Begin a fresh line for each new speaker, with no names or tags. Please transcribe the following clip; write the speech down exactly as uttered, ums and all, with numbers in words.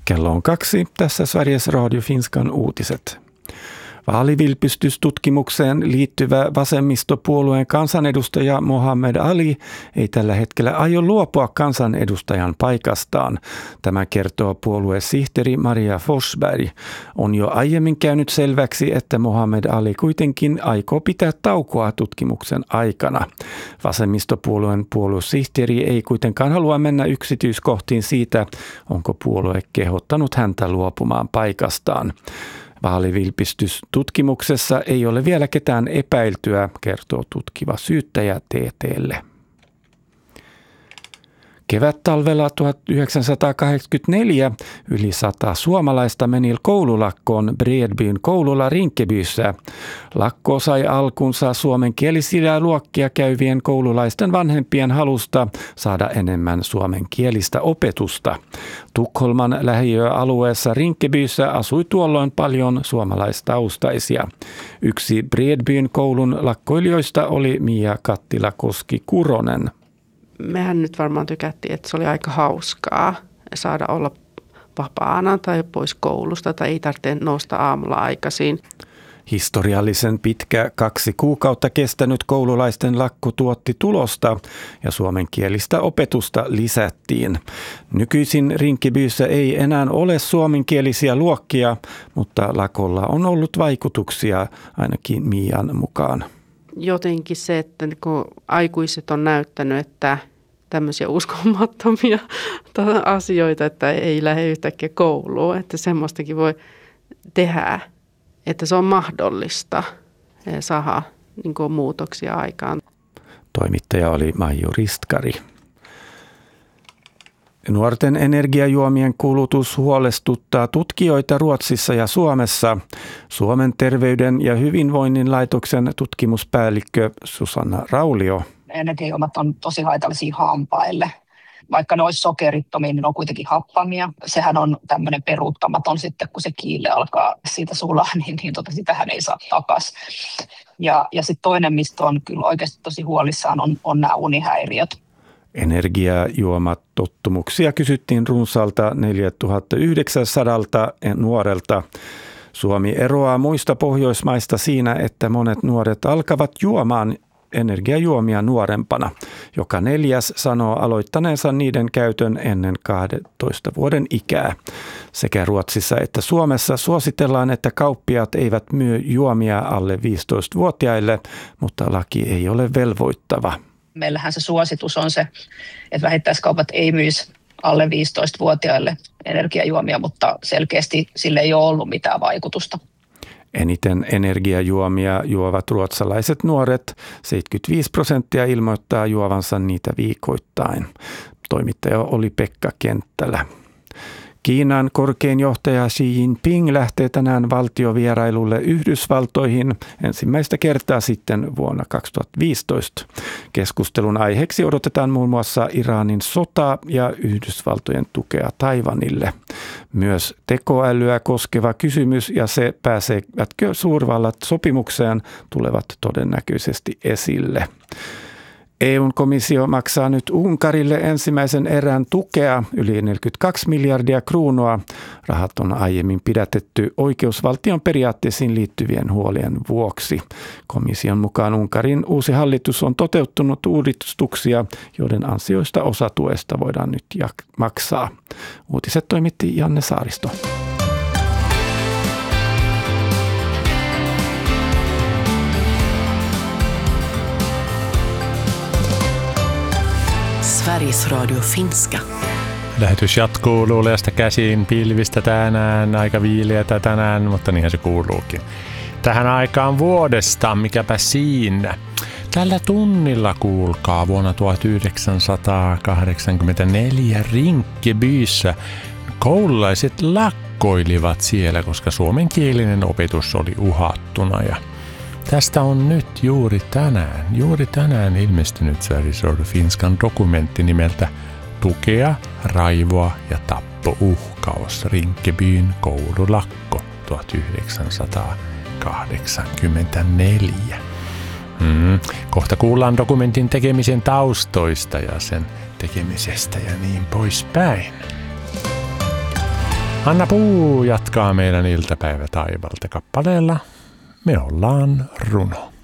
Kello on kaksi. Tässä Sveriges Radio Finskan uutiset. Vaalivilpistystutkimukseen liittyvä vasemmistopuolueen kansanedustaja Mohammed Ali ei tällä hetkellä aio luopua kansanedustajan paikastaan. Tämä kertoo puoluesihteeri Maria Forsberg. On jo aiemmin käynyt selväksi, että Mohammed Ali kuitenkin aikoo pitää taukoa tutkimuksen aikana. Vasemmistopuolueen puoluesihteeri ei kuitenkaan halua mennä yksityiskohtiin siitä, onko puolue kehottanut häntä luopumaan paikastaan. Vaalivilpistystutkimuksessa ei ole vielä ketään epäiltyä, kertoo tutkiva syyttäjä T T:lle. Kevättalvella tuhatyhdeksänsataakahdeksankymmentäneljä yli sata suomalaista meni koululakkoon Bredbyn koululla Rinkebyssä. Lakko sai alkunsa suomenkielisiä luokkia käyvien koululaisten vanhempien halusta saada enemmän suomenkielistä opetusta. Tukholman lähiöalueessa Rinkebyssä asui tuolloin paljon suomalaistaustaisia. Yksi Bredbyn koulun lakkoilijoista oli Mia Kattila-Koski-Kuronen.
Mehän nyt varmaan tykättiin, että se oli aika hauskaa saada olla vapaana tai pois koulusta tai ei tarvitse nousta aamulla aikaisin.
Historiallisen pitkä kaksi kuukautta kestänyt koululaisten lakko tuotti tulosta ja suomenkielistä opetusta lisättiin. Nykyisin Rinkebyssä ei enää ole suomenkielisiä luokkia, mutta lakolla on ollut vaikutuksia ainakin Mian mukaan.
Jotenkin se, että kun aikuiset on näyttänyt, että tämmöisiä uskomattomia asioita, että ei lähde yhtäkkiä kouluun, että semmoistakin voi tehdä, että se on mahdollista saada niin kuin muutoksia aikaan.
Toimittaja oli Maiju Ristkari. Nuorten energiajuomien kulutus huolestuttaa tutkijoita Ruotsissa ja Suomessa. Suomen terveyden ja hyvinvoinnin laitoksen tutkimuspäällikkö Susanna Raulio.
Energiajuomat on tosi haitallisia hampaille. Vaikka ne olisi sokerittomia, niin ne on kuitenkin happamia. Sehän on tämmöinen peruuttamaton sitten, kun se kiille alkaa siitä sulaa, niin, niin tota, sitähän ei saa takaisin. Ja, ja sitten toinen, mistä on kyllä oikeasti tosi huolissaan, on, on nämä unihäiriöt.
Energiajuomatottumuksia kysyttiin runsaalta neljätuhattayhdeksänsataa nuorelta. Suomi eroaa muista Pohjoismaista siinä, että monet nuoret alkavat juomaan energiajuomia nuorempana. Joka neljäs sanoo aloittaneensa niiden käytön ennen kahdentoista vuoden ikää. Sekä Ruotsissa että Suomessa suositellaan, että kauppiaat eivät myy juomia alle viisitoistavuotiaille, mutta laki ei ole velvoittava.
Meillähän se suositus on se, että vähittäiskaupat ei myisi alle viisitoistavuotiaille energiajuomia, mutta selkeästi sille ei ole ollut mitään vaikutusta.
Eniten energiajuomia juovat ruotsalaiset nuoret. seitsemänkymmentäviisi prosenttia ilmoittaa juovansa niitä viikoittain. Toimittaja oli Pekka Kenttälä. Kiinan korkein johtaja Xi Jinping lähtee tänään valtiovierailulle Yhdysvaltoihin ensimmäistä kertaa sitten vuonna kaksituhattaviisitoista. Keskustelun aiheeksi odotetaan muun muassa Iranin sotaa ja Yhdysvaltojen tukea Taiwanille. Myös tekoälyä koskeva kysymys ja se pääsevätkö suurvallat sopimukseen tulevat todennäköisesti esille. E U-komissio maksaa nyt Unkarille ensimmäisen erän tukea yli neljäkymmentäkaksi miljardia kruunua. Rahat on aiemmin pidätetty oikeusvaltion periaatteisiin liittyvien huolien vuoksi. Komission mukaan Unkarin uusi hallitus on toteuttanut uudistuksia, joiden ansioista osa tuesta voidaan nyt maksaa. Uutiset toimitti Janne Saaristo.
Sveriges Radio Finska.
Lähetys jatkuu luuleasta käsin pilvistä tänään, aika viileätä tänään, mutta niinhän se kuuluukin. Tähän aikaan vuodesta, mikäpä siinä. Tällä tunnilla kuulkaa vuonna tuhatyhdeksänsataakahdeksankymmentäneljä Rinkebyssä koululaiset lakkoilivat siellä, koska suomenkielinen opetus oli uhattuna ja tästä on nyt juuri tänään, juuri tänään ilmestynyt Sveriges Radio Finskan dokumentti nimeltä Tukea, raivoa ja tappouhkaus. Rinkebyn koululakko tuhatyhdeksänsataakahdeksankymmentäneljä. Mm. Kohta kuullaan dokumentin tekemisen taustoista ja sen tekemisestä ja niin poispäin. Anna Puu jatkaa meidän iltapäivä taivalta kappaleella Me ollaan runo.